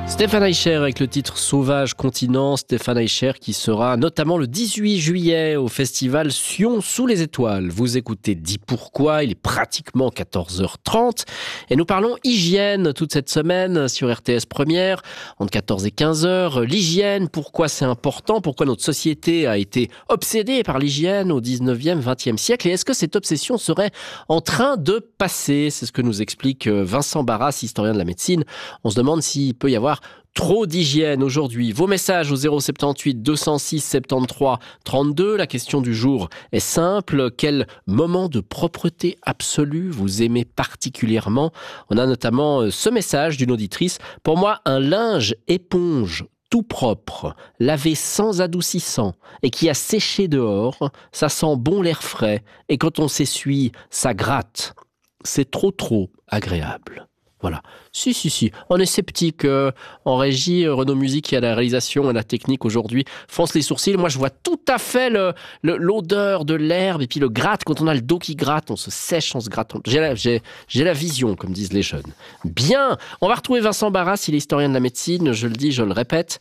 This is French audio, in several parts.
Stéphane Eicher avec le titre Sauvage Continent. Stéphane Eicher qui sera notamment le 18 juillet au festival Sion sous les étoiles. Vous écoutez Dis pourquoi, il est pratiquement 14h30 et nous parlons hygiène toute cette semaine sur RTS Première entre 14 et 15h. L'hygiène, pourquoi c'est important, pourquoi notre société a été obsédée par l'hygiène au 19e, 20e siècle et est-ce que cette obsession serait en train de passer? C'est ce que nous explique Vincent Barras, historien de la médecine. On se demande s'il peut y avoir trop d'hygiène aujourd'hui. Vos messages au 078 206 73 32. La question du jour est simple. Quel moment de propreté absolue vous aimez particulièrement? On a notamment ce message d'une auditrice. Pour moi, un linge éponge tout propre, lavé sans adoucissant et qui a séché dehors, ça sent bon l'air frais et quand on s'essuie, ça gratte. C'est trop agréable. Voilà. Si. On est sceptique en régie. Renaud Musique qui a la réalisation et la technique aujourd'hui fronce les sourcils. Moi, je vois tout à fait l'odeur de l'herbe et puis le gratte. Quand on a le dos qui gratte, on se sèche en se grattant. J'ai la vision, comme disent les jeunes. Bien. On va retrouver Vincent Barras. Il est historien de la médecine. Je le dis, je le répète.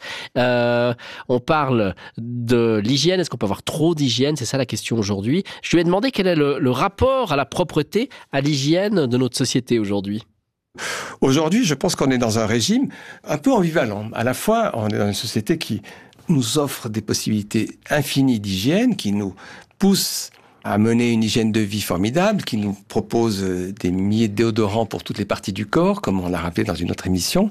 On parle de l'hygiène. Est-ce qu'on peut avoir trop d'hygiène? C'est ça la question aujourd'hui. Je lui ai demandé quel est le rapport à la propreté, à l'hygiène de notre société aujourd'hui. Aujourd'hui, je pense qu'on est dans un régime un peu ambivalent. À la fois, on est dans une société qui nous offre des possibilités infinies d'hygiène, qui nous pousse à mener une hygiène de vie formidable, qui nous propose des milliers de déodorants pour toutes les parties du corps, comme on l'a rappelé dans une autre émission.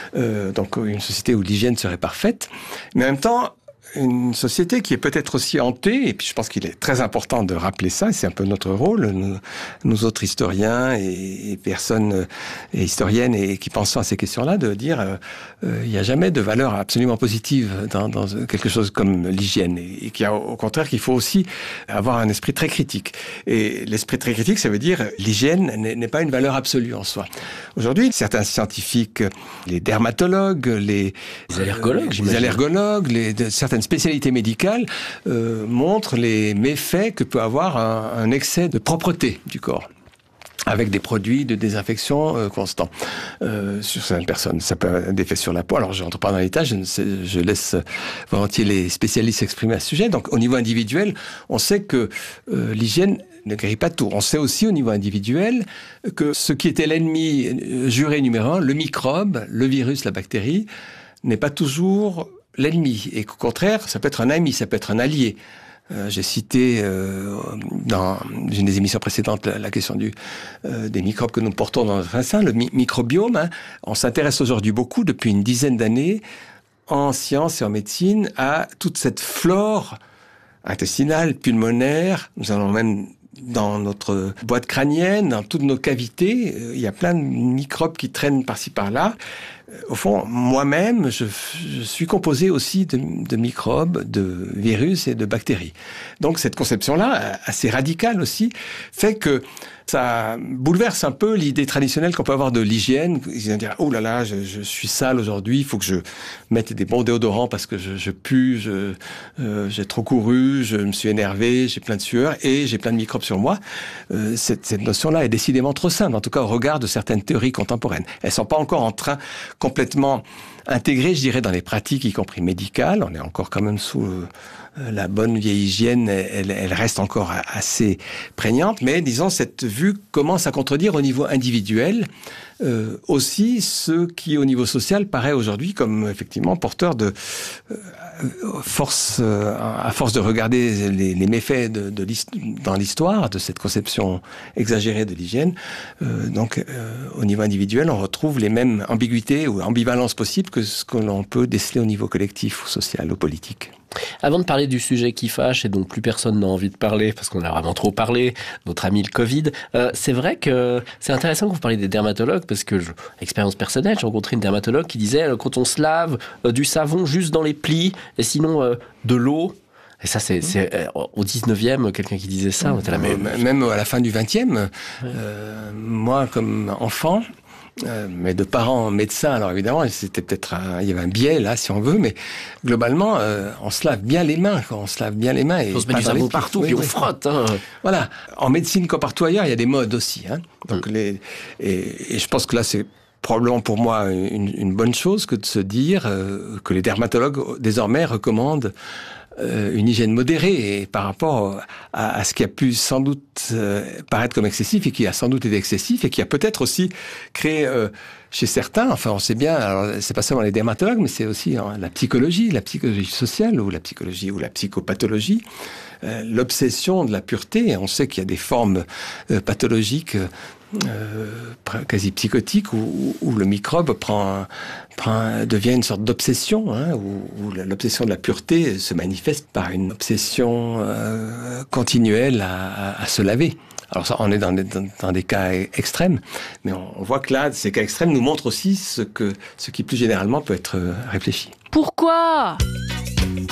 Donc une société où l'hygiène serait parfaite. Mais en même temps, une société qui est peut-être aussi hantée, et puis je pense qu'il est très important de rappeler ça, c'est un peu notre rôle, nous autres historiens et personnes et historiennes et qui pensent à ces questions-là, de dire il n'y a jamais de valeur absolument positive dans quelque chose comme l'hygiène, et qu'il y a au contraire qu'il faut aussi avoir un esprit très critique. Et l'esprit très critique, ça veut dire l'hygiène n'est pas une valeur absolue en soi. Aujourd'hui, certains scientifiques, les dermatologues, les allergologues, certaines spécialités médicales montrent les méfaits que peut avoir un excès de propreté du corps, avec des produits de désinfection constants sur certaines personnes. Ça peut avoir des effets sur la peau. Alors, je rentre pas dans les détails, je laisse volontiers les spécialistes s'exprimer à ce sujet. Donc, au niveau individuel, on sait que l'hygiène ne guérit pas tout. On sait aussi au niveau individuel que ce qui était l'ennemi juré numéro 1, le microbe, le virus, la bactérie, n'est pas toujours l'ennemi, et qu'au contraire, ça peut être un ami, ça peut être un allié. J'ai cité dans une des émissions précédentes la question des microbes que nous portons dans notre sein, le microbiome. Hein. On s'intéresse aujourd'hui beaucoup, depuis une dizaine d'années, en sciences et en médecine, à toute cette flore intestinale, pulmonaire. Nous allons même dans notre boîte crânienne, dans toutes nos cavités, il y a plein de microbes qui traînent par-ci par-là. Au fond, moi-même, je suis composé aussi de microbes, de virus et de bactéries. Donc cette conception-là, assez radicale aussi, fait que ça bouleverse un peu l'idée traditionnelle qu'on peut avoir de l'hygiène. Ils vont dire, oh là là, je suis sale aujourd'hui, il faut que je mette des bons déodorants parce que je pue, j'ai trop couru, je me suis énervé, j'ai plein de sueur et j'ai plein de microbes sur moi. Cette notion-là est décidément trop simple, en tout cas au regard de certaines théories contemporaines. Elles sont pas encore en train complètement intégrées, je dirais, dans les pratiques, y compris médicales. On est encore quand même sous la bonne vieille hygiène, elle reste encore assez prégnante, mais disons, cette vue commence à contredire au niveau individuel aussi ce qui, au niveau social, paraît aujourd'hui comme effectivement porteur de à force de regarder les méfaits dans l'histoire de cette conception exagérée de l'hygiène. Donc, au niveau individuel, on retrouve les mêmes ambiguïtés ou ambivalences possibles que ce que l'on peut déceler au niveau collectif ou social ou politique. Avant de parler du sujet qui fâche et dont plus personne n'a envie de parler parce qu'on a vraiment trop parlé, notre ami le Covid, c'est vrai que c'est intéressant que vous parliez des dermatologues parce que, expérience personnelle, j'ai rencontré une dermatologue qui disait quand on se lave du savon juste dans les plis et sinon de l'eau. Et ça, c'est au 19e, quelqu'un qui disait ça. On était là, même à la fin du 20e, moi, comme enfant, mais de parents médecins, alors évidemment, c'était peut-être il y avait un biais là, si on veut, mais globalement, on se lave bien les mains, quoi. On se lave bien les mains et on se met du savon partout, puis on frotte. Hein. Voilà. En médecine comme partout ailleurs, il y a des modes aussi. Hein. Donc et je pense que là, c'est probablement pour moi une bonne chose que de se dire que les dermatologues désormais recommandent une hygiène modérée et par rapport à ce qui a pu sans doute paraître comme excessif et qui a sans doute été excessif et qui a peut-être aussi créé chez certains, enfin on sait bien, alors c'est pas seulement les dermatologues mais c'est aussi la psychologie sociale ou la psychologie ou la psychopathologie, l'obsession de la pureté. On sait qu'il y a des formes pathologiques quasi psychotique où le microbe devient une sorte d'obsession, où l'obsession de la pureté se manifeste par une obsession continuelle à se laver. Alors ça, on est dans des cas extrêmes, mais on voit que là, ces cas extrêmes nous montrent aussi ce qui plus généralement peut être réfléchi. Pourquoi ?